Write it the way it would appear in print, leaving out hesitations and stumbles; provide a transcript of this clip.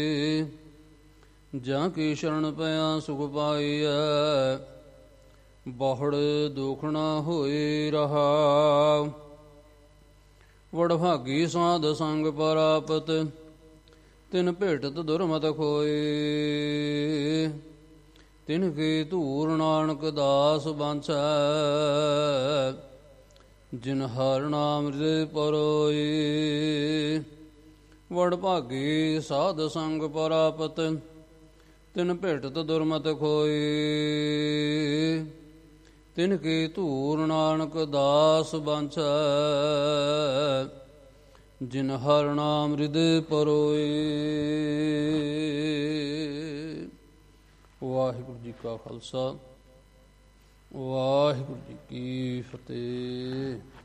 ਜਾਂ ਕੀ ਸ਼ਰਨ ਪਿਆ ਸੁਖ ਪਾਈਐ, ਬਹੁੜ ਦੁਖ ਨਾ ਹੋਈ ਰਹਾ। ਵਡਭਾਗੀ ਸਾਧ ਸੰਗ ਪ੍ਰਾਪਤ, ਤਿਨ ਭੇਟਤ ਦੁਰਮਤ ਖੋਏ। ਤਿਨ ਕੀ ਧੂਰ ਨਾਨਕ ਦਾਸ ਬਾਂਛੈ, ਜਿਨ ਹਰਿ ਨਾਮ ਹਿਰਦਿ ਪਰੋਈ। ਵਡਭਾਗੀ ਸਾਧ ਸੰਗ ਪ੍ਰਾਪਤ, ਤਿਨ ਭੇਟਤ ਦੁਰਮਤ ਖੋਈ। ਤਿਨ ਕੀ ਧੂਰ ਨਾਨਕ ਦਾਸ ਬਾਂਛੈ, ਜਿਨ ਹਰਿ ਨਾਮ ਹਿਰਦਿ ਪਰੋਈ। ਵਾਹਿਗੁਰੂ ਜੀ ਕਾ ਖਾਲਸਾ, ਵਾਹਿਗੁਰੂ ਜੀ ਕੀ ਫਤਿਹ।